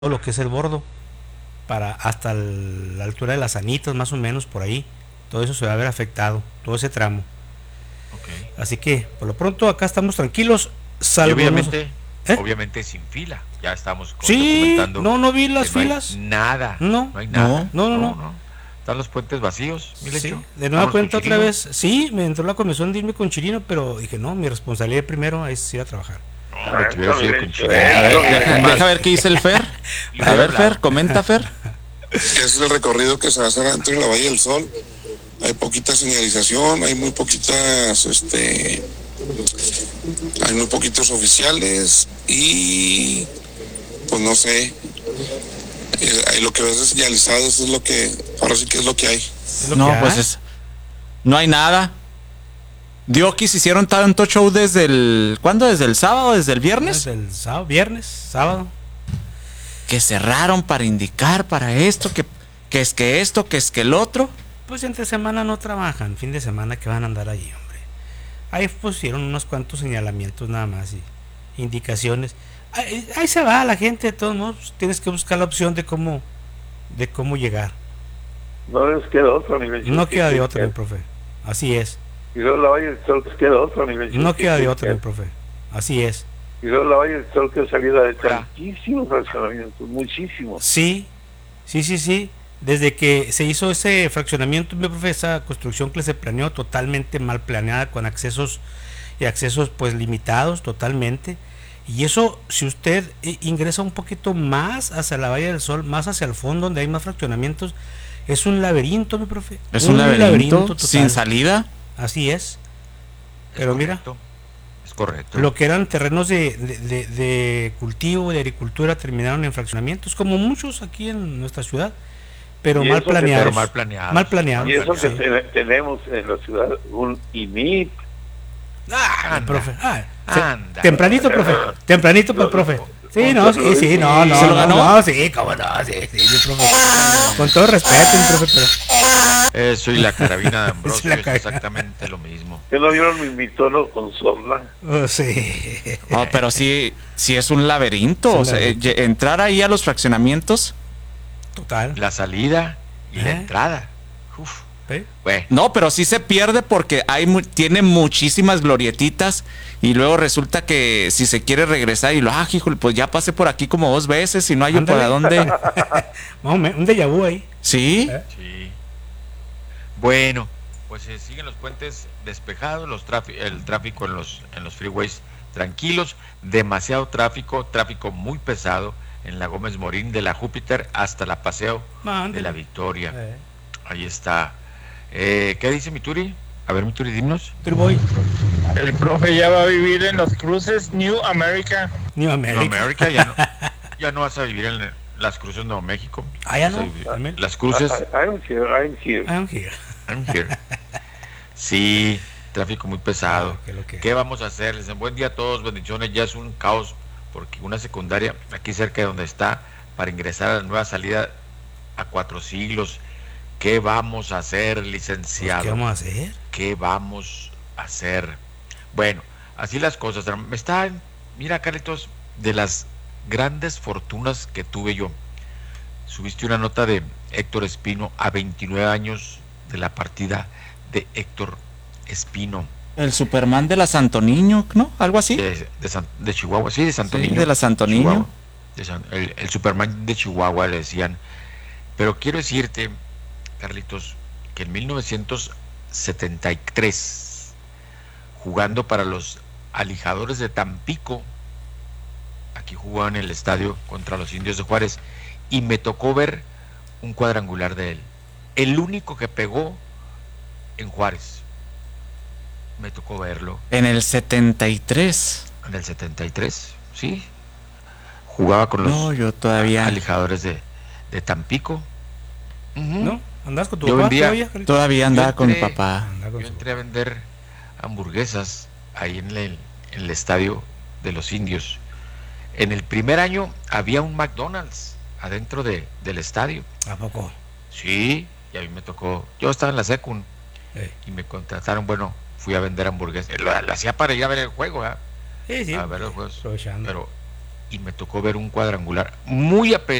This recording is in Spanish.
lo que es el bordo, para hasta la altura de las Anitas, más o menos por ahí. Todo eso se va a ver afectado, todo ese tramo. Ok. Así que, por lo pronto, acá estamos tranquilos, Y salvo unos... obviamente, ¿Eh? obviamente sin fila. Ya estamos Sí, documentando no, no vi que las no hay filas. nada. No, No hay No, nada. no, no, No, no. no. Están los puentes vacíos, mi Sí, lecho. de nueva Vámonos con cuenta otra Chirino. vez. Sí, me entró la comezón de irme con Chirino, pero dije, no, mi responsabilidad primero es ir a trabajar. No, hombre, te hubieras ido con a Chirino. ver, deja ver qué dice el Fer. Yo A hubiera ver, hablado. Fer, comenta, Fer. Es el recorrido que se va a hacer entre la Valle del Sol. Hay poquita señalización, hay muy poquitas, hay muy poquitos oficiales y pues no sé, hay lo que ves de señalizado, eso es lo que, ahora sí que es lo que hay. Es lo que No, hay. pues no hay nada. Diokis hicieron tanto show desde el... ¿Cuándo? ¿Desde el sábado? ¿Desde el viernes? Desde el sábado, viernes, sábado. Que cerraron para indicar para esto, que es que esto, que es que el otro. Pues entre semana no trabajan, fin de semana que van a andar allí, hombre. Ahí pusieron unos cuantos señalamientos nada más y indicaciones. Ahí se va la gente, de todos modos, pues, tienes que buscar la opción de cómo llegar. No les queda otro nivel. No queda de otra, mi profe. Así es. Y luego la Valle del Sol les queda otro nivel. No queda de otra, mi profe. Así es. Y luego la Valle del Sol que es salida de Hola. tantísimos fraccionamientos, muchísimos. Sí, sí, sí, sí. Desde que se hizo ese fraccionamiento, mi profe, esa construcción que se planeó totalmente mal planeada, con accesos y accesos pues limitados totalmente. Y eso, si usted ingresa un poquito más hacia la Valle del Sol, más hacia el fondo, donde hay más fraccionamientos, es un laberinto, mi profe. Es un laberinto total. sin salida. Así es. Es Pero mira, correcto. Es correcto. lo que eran terrenos de cultivo, de agricultura, terminaron en fraccionamientos, como muchos aquí en nuestra ciudad, pero Y mal eso que- planeados. Pero mal planeados. Mal planeados. Y eso que Sí. tenemos en la ciudad, un INIT. Ah, Anda. profe. Anda. Tempranito, profe. Tempranito para el profe. Sí, no, sí, sí, no, no, ¿Se lo no, ganó? no, sí, cómo no, sí, sí, mi profe. Con todo respeto, mi profe, pero Eso y la carabina de Sí, Ambrosio la es carabina. exactamente lo mismo. ¿Que no vieron mi tono con Sorla? sí. No, pero sí es un laberinto. Es un O sea, laberinto. entrar ahí a los fraccionamientos. Total. La salida y la ¿Eh? entrada. Uf. ¿Sí? Bueno, No, pero sí se pierde porque tiene muchísimas glorietitas y luego resulta que si se quiere regresar y híjole, pues ya pasé por aquí como 2 veces y no hay Ándale. para dónde. Más o menos, un déjà vu ahí. Sí, ¿Eh? sí. Bueno, pues siguen los puentes despejados, el tráfico en los freeways tranquilos, demasiado tráfico muy pesado en la Gómez Morín de la Júpiter hasta la Paseo Ándale. de la Victoria. Eh, Ahí está. ¿Qué dice Mituri? A ver, Mituri, dinos. Turboy, El profe ya va a vivir en los cruces New America. New No, America. América ya no vas a vivir en las cruces de Nuevo México. Ah, ya Vas a no. vivir- Las cruces. I'm here. I'm here. I'm here. Sí, tráfico muy pesado. ¿Qué lo que? ¿Qué vamos a hacer? Les dicen, buen día a todos, bendiciones. Ya es un caos porque una secundaria aquí cerca de donde está para ingresar a la nueva salida a 4 siglos. ¿Qué vamos a hacer, Pues, licenciado? ¿qué vamos a hacer? ¿Qué vamos a hacer? Bueno, así las cosas. Mira, Carlitos, de las grandes fortunas que tuve yo, subiste una nota de Héctor Espino a 29 años de la partida de Héctor Espino el Superman de la Santo Niño, ¿no? Algo así. de Chihuahua, sí, de Santo Sí, Niño. de la Santo Niño. Chihuahua. El Superman de Chihuahua le decían. Pero quiero decirte, Carlitos, que en 1973, jugando para los Alijadores de Tampico, aquí jugaba en el estadio contra los Indios de Juárez, y me tocó ver un cuadrangular de él. El único que pegó en Juárez. Me tocó verlo En el 73. en el 73, ¿sí? Jugaba con los No, yo todavía Alijadores de Tampico. Ujú. ¿No? ¿Andás con tu Yo papá vendía- todavía, Carlitos? todavía andaba Yo con mi entré- papá. Andaba con Yo su- entré a vender hamburguesas ahí en el estadio de los Indios. En el primer año había un McDonald's adentro del estadio. ¿A poco? Sí, y a mí me tocó. Yo estaba en la secund y me contrataron. Bueno, fui a vender hamburguesas. Lo hacía para ir a ver el juego, ¿eh? Sí, sí. A ver los juegos. Aprovechando. Pero y me tocó ver un cuadrangular muy